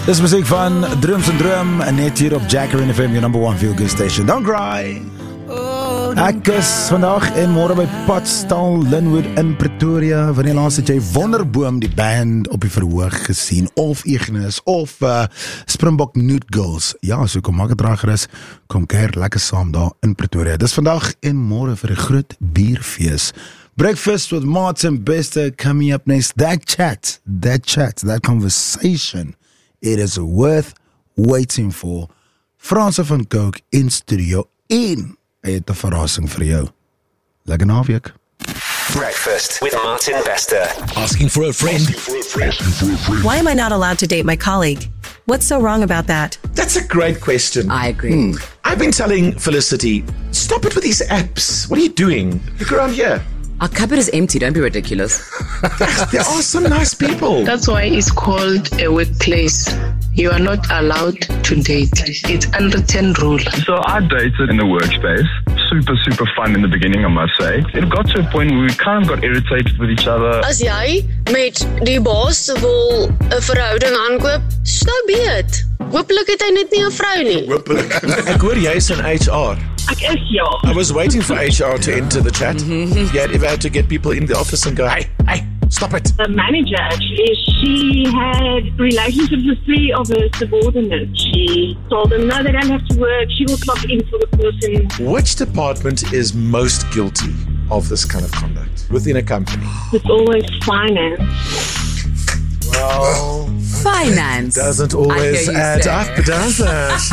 Dis muziek van Drums and Drum, net hier op Jackerin FM, your number one feel-good station. Don't cry! Ek is vandag en môre by Potsdam Linwood in Pretoria. Wanneer laas het jy Wonderboom die band op die verhoog gesien? Of Ignis, of Springbok Nude Girls. Ja, so kom maak het draag gerus, kom keer lekker saam daar in Pretoria. Dis vandag en môre vir 'n groot bierfees. Breakfast with Martin Bester coming up next. That chat, that conversation, it is worth waiting for. Franse van Coke in studio 1. Hy het 'n verrassing vir jou. Lekker naweek. Breakfast with Martin Bester. Asking for a friend. Why am I not allowed to date my colleague? What's so wrong about that? That's a great question. I agree. I've been telling Felicity, stop it with these apps. What are you doing? Look around here. Our cupboard is empty, don't be ridiculous. There are some nice people. That's why it's called a workplace. You are not allowed to date. It's unwritten rule. So I dated in the workspace. Super fun in the beginning, I must say. It got to a point where we kind of got irritated with each other. As jy met die baas wil 'n verhouding aankoop, so be it. Hopelijk het hy net nie 'n vrou nie. Ek hoor jy's in HR. Ek is ja. I was waiting for HR to enter the chat. You had ever had to get people in the office and go, hey, stop it. The manager, actually, she had relationships with 3 of her subordinates. She told them, no, they don't have to work. She will clock in for the person. Which department is most guilty of this kind of conduct within a company? It's always finance. Well, Finance doesn't always add up, does it?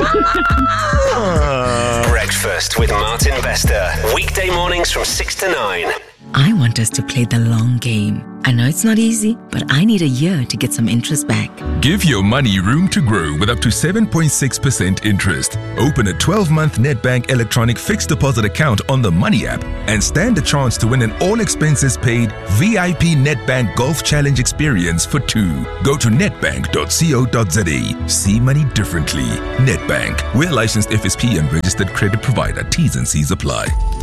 Breakfast with Martin Bester. Weekday mornings from 6 to 9. I want us to play the long game. I know it's not easy, but I need a year to get some interest back. Give your money room to grow with up to 7.6% interest. Open a 12-month Nedbank electronic fixed deposit account on the Money app and stand a chance to win an all-expenses-paid VIP Nedbank Golf Challenge experience for 2. Go to nedbank.co.za. See money differently. Nedbank. We're licensed FSP and registered credit provider. T's and C's apply.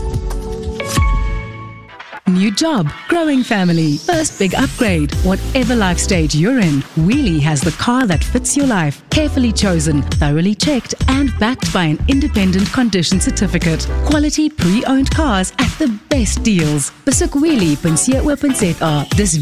New job, growing family, first big upgrade. Whatever life stage you're in, Wheelie has the car that fits your life. Carefully chosen, thoroughly checked, and backed by an independent condition certificate. Quality pre-owned cars at the best deals. Besoek wheelie.co.za. Dis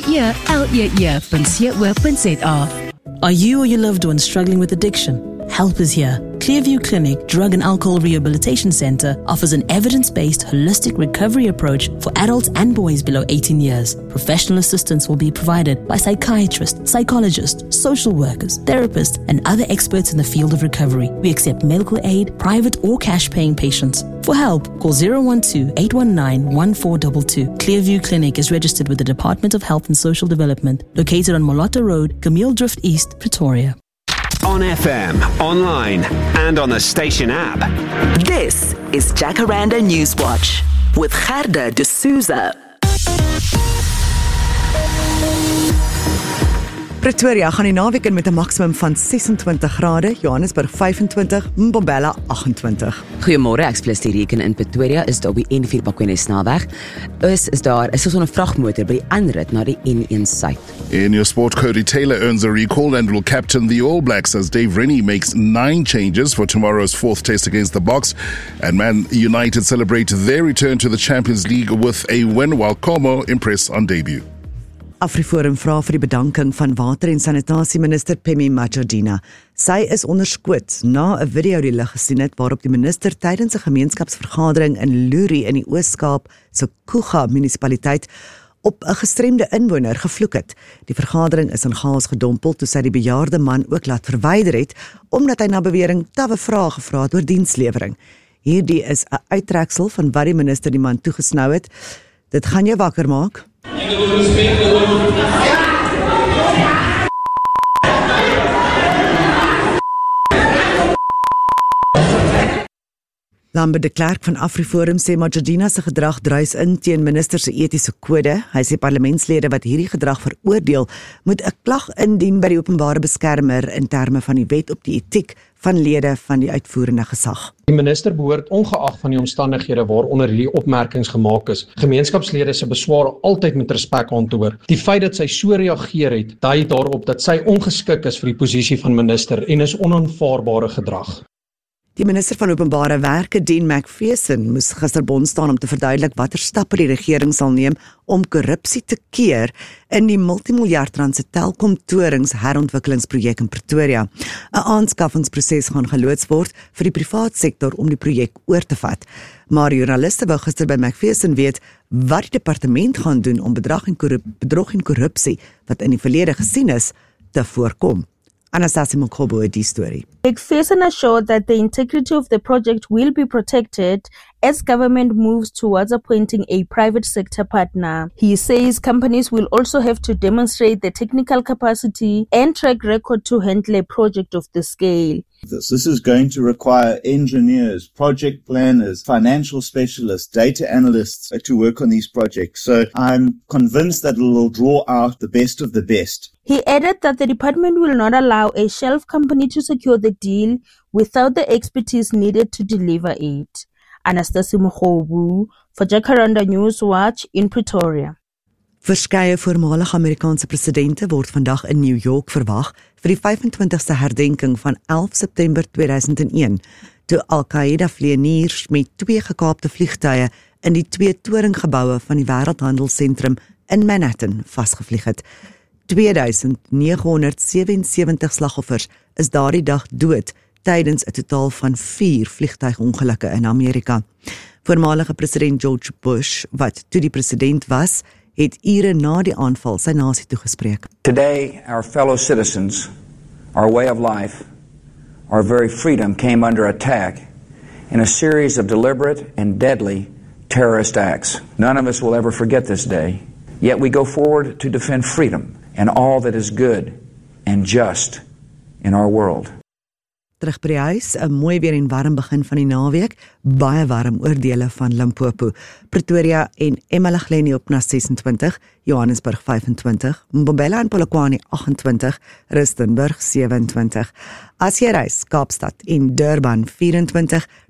wheelie.co.za. Are you or your loved one struggling with addiction? Help is here. Clearview Clinic Drug and Alcohol Rehabilitation Center offers an evidence-based holistic recovery approach for adults and boys below 18 years. Professional assistance will be provided by psychiatrists, psychologists, social workers, therapists, and other experts in the field of recovery. We accept medical aid, private or cash-paying patients. For help, call 012-819-1422. Clearview Clinic is registered with the Department of Health and Social Development, located on Molotta Road, Camille Drift East, Pretoria. On FM, online, and on the station app. This is Jacaranda Newswatch with Gerda de Souza. Pretoria gaan die naweek in met 'n maksimum van 26 grade, Johannesburg 25, Mbombela 28. Goeiemôre, ek speel die reken in Pretoria, is daar op die N4 Bakwena snelweg. Is daar so 'n vragmotor by die aanrit na die N1 suid. In your sport, Cody Taylor earns a recall and will captain the All Blacks as Dave Rennie makes 9 changes for tomorrow's 4th test against the Boks. And Man United celebrate their return to the Champions League with a win, while Como impress on debut. Afriforum vra vir die bedanking van water- en sanitasieminister Phemi Majordina. Sy is onderskoot na 'n video die lig gesien het waarop die minister tydens 'n gemeenskapsvergadering in Luri in die Oos-Kaap se Kuga munisipaliteit op 'n gestremde inwoner gevloek het. Die vergadering is in chaos gedompel toe sy die bejaarde man ook laat verwyder het omdat hy na bewering tawwe vrae gevra het oor dienslewering. Hierdie is 'n uittreksel van wat die minister die man toegesnou het. Dit gaan jou wakker maak. Lambert de Klerk van AfriForum sê Majordina se gedrag druis in teen minister se etiese kode. Hy sê parlementslede wat hierdie gedrag veroordeel, moet 'n klag indien by die openbare beskermer in terme van die wet op die etiek van lede van die uitvoerende gesag. Die minister behoort ongeag van die omstandighede waaronder hierdie opmerkings gemaak is, gemeenskapslede se besware altyd met respek hanteer. Die feit dat sy so reageer het, dui daarop dat sy ongeskik is vir die posisie van minister en is onaanvaarbare gedrag. Die minister van Openbare Werke, Dean McPherson, moes gister bond staan om te verduidelik watter stappe die regering sal neem om korrupsie te keer in die multimiljardrand Telkom-torings herontwikkelingsprojek in Pretoria. 'n Aanskaffingsproses gaan geloods word vir die privaat sektor om die projek oor te vat. Maar joernaliste wou gister by McPherson weet wat die departement gaan doen om bedrog en korrupsie wat in die verlede gesien is, te voorkom. Anastasia Mokhobo, die story. McPherson assured that the integrity of the project will be protected as government moves towards appointing a private sector partner. He says companies will also have to demonstrate the technical capacity and track record to handle a project of this scale. This is going to require engineers, project planners, financial specialists, data analysts to work on these projects. So I'm convinced that it will draw out the best of the best. He added that the department will not allow a shelf company to secure the deal without the expertise needed to deliver it. Anastasia Mokhobu for Jacaranda News Watch in Pretoria. Verskeie voormalige Amerikaanse presidente word vandag in New York verwag vir die 25ste herdenking van 11 September 2001, toe Al-Qaeda vlieëniers met 2 gekaapte vliegtuie in die 2 toringgebouwe van die Wêreldhandelsentrum in Manhattan vasgevlieg het. 2977 slagoffers is daardie dag dood tydens 'n totaal van 4 vliegtuigongelukke in Amerika. Voormalige president George Bush, wat toe die president was, het ure na die aanval sy nasie toegespreek. Today, our fellow citizens, our way of life, our very freedom came under attack in a series of deliberate and deadly terrorist acts. None of us will ever forget this day, yet we go forward to defend freedom and all that is good and just in our world. Terug by die huis, 'n mooi weer en warm begin van die naweek, baie warm oor dele van Limpopo. Pretoria en eMalahleni op na 26, Johannesburg 25, Mbombela en Polokwane 28, Rustenburg 27. As jy reis, Kaapstad en Durban 24,